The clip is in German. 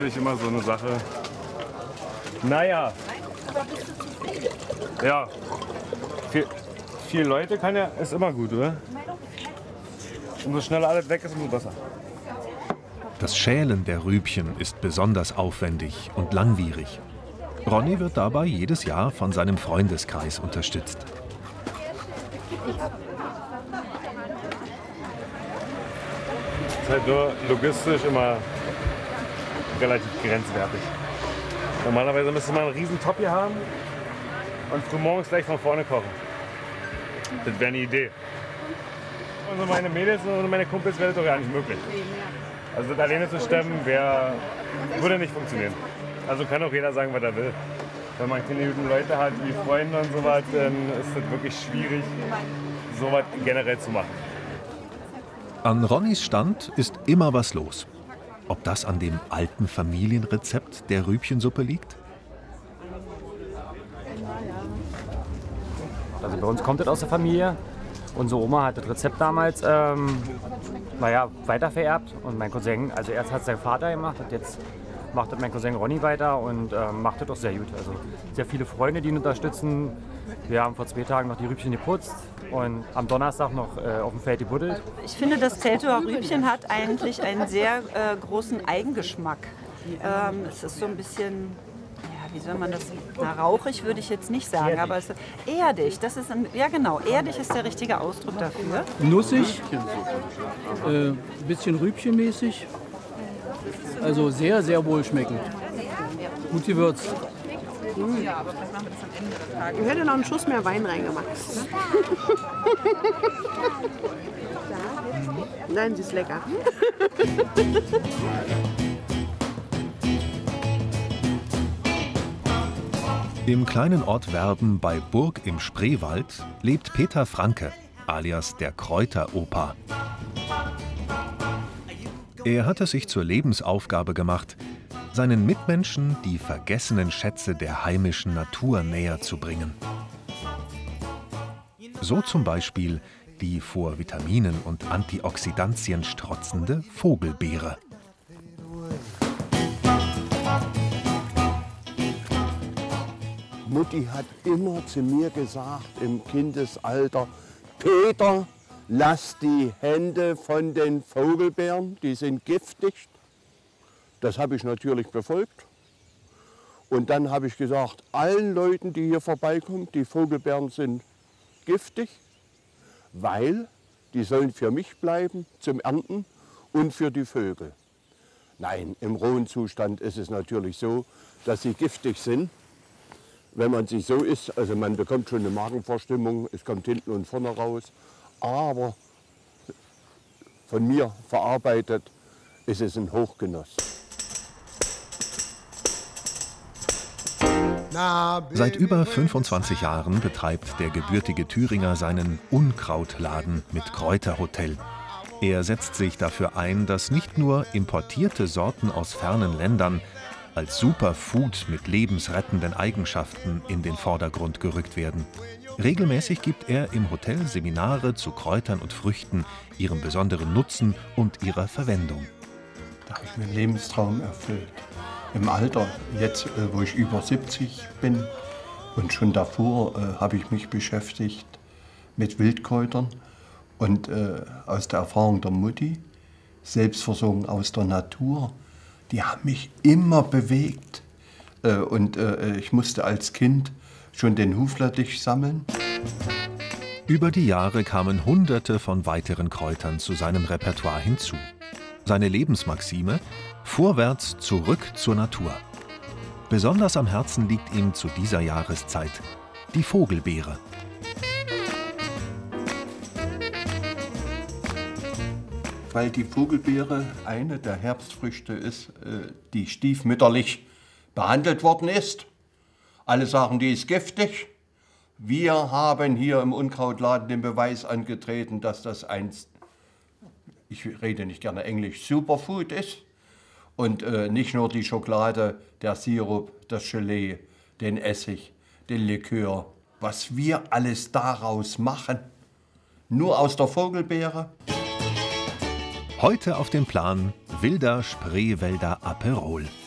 Ich immer so eine Sache. Naja. Ja. Vier Leute ist immer gut, oder? Umso schneller alles weg ist, umso besser. Das Schälen der Rübchen ist besonders aufwendig und langwierig. Ronny wird dabei jedes Jahr von seinem Freundeskreis unterstützt. Das ist halt nur logistisch immer relativ grenzwertig. Normalerweise müsste man einen riesen Topf hier haben und frühmorgens gleich von vorne kochen. Das wäre eine Idee. Also meine Mädels und meine Kumpels wäre das doch gar nicht möglich. Also das alleine zu stemmen, würde nicht funktionieren. Also kann auch jeder sagen, was er will. Wenn man keine guten Leute hat, wie Freunde und so was, dann ist es wirklich schwierig, so was generell zu machen. An Ronnys Stand ist immer was los. Ob das an dem alten Familienrezept der Rübchensuppe liegt? Also bei uns kommt das aus der Familie. Unsere Oma hat das Rezept damals weitervererbt. Und mein Cousin, also erst hat es sein Vater gemacht, und jetzt macht das mein Cousin Ronny weiter und macht das auch sehr gut. Also sehr viele Freunde, die ihn unterstützen. Wir haben vor 2 Tagen noch die Rübchen geputzt und am Donnerstag noch auf dem Feld gebuddelt. Ich finde, das Teltower Rübchen hat eigentlich einen sehr großen Eigengeschmack. Es ist so ein bisschen, ja, wie soll man das, rauchig würde ich jetzt nicht sagen, erdig. Aber es ist erdig. Das ist erdig ist der richtige Ausdruck dafür. Nussig, ein bisschen rübchenmäßig, also sehr, sehr wohlschmeckend. Gut gewürzt. Ja, aber vielleicht machen wir das am Ende des Tages. Ich hätte noch einen Schuss mehr Wein reingemacht. Nein, sie ist lecker. Im kleinen Ort Werben bei Burg im Spreewald lebt Peter Franke, alias der Kräuteropa. Er hat es sich zur Lebensaufgabe gemacht, seinen Mitmenschen die vergessenen Schätze der heimischen Natur näher zu bringen. So zum Beispiel die vor Vitaminen und Antioxidantien strotzende Vogelbeere. Mutti hat immer zu mir gesagt im Kindesalter: Peter, lass die Hände von den Vogelbeeren, die sind giftig. Das habe ich natürlich befolgt. Und dann habe ich gesagt, allen Leuten, die hier vorbeikommen, die Vogelbeeren sind giftig, weil die sollen für mich bleiben zum Ernten und für die Vögel. Nein, im rohen Zustand ist es natürlich so, dass sie giftig sind. Wenn man sie so isst, also man bekommt schon eine Magenverstimmung, es kommt hinten und vorne raus. Aber von mir verarbeitet ist es ein Hochgenuss. Seit über 25 Jahren betreibt der gebürtige Thüringer seinen Unkrautladen mit Kräuterhotel. Er setzt sich dafür ein, dass nicht nur importierte Sorten aus fernen Ländern als Superfood mit lebensrettenden Eigenschaften in den Vordergrund gerückt werden. Regelmäßig gibt er im Hotel Seminare zu Kräutern und Früchten, ihrem besonderen Nutzen und ihrer Verwendung. Da habe ich mir einen Lebenstraum erfüllt. Im Alter, jetzt wo ich über 70 bin und schon davor habe ich mich beschäftigt mit Wildkräutern und aus der Erfahrung der Mutti, Selbstversorgung aus der Natur, die haben mich immer bewegt. Und ich musste als Kind schon den Huflattich sammeln. Über die Jahre kamen Hunderte von weiteren Kräutern zu seinem Repertoire hinzu. Seine Lebensmaxime: Vorwärts, zurück zur Natur. Besonders am Herzen liegt ihm zu dieser Jahreszeit die Vogelbeere. Weil die Vogelbeere eine der Herbstfrüchte ist, die stiefmütterlich behandelt worden ist. Alle sagen, die ist giftig. Wir haben hier im Unkrautladen den Beweis angetreten, dass das ich rede nicht gerne Englisch, Superfood ist. Und nicht nur die Schokolade, der Sirup, das Gelee, den Essig, den Likör. Was wir alles daraus machen, nur aus der Vogelbeere. Heute auf dem Plan wilder Spreewälder Aperol.